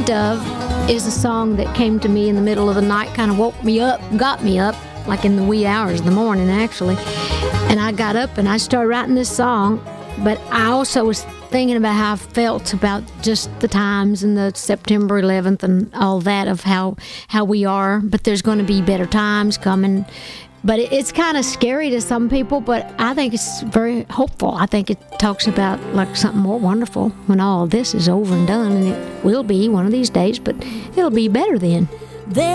Dove is a song that came to me in the middle of the night, kind of woke me up, got me up, like in the wee hours of the morning, actually. And I got up and I started writing this song, but I also was thinking about how I felt about just the times and the September 11th and all that, of how we are, but there's going to be better times coming. But it's kind of scary to some people, but I think it's very hopeful. I think it talks about like something more wonderful when all this is over and done, and it will be one of these days, but it'll be better then.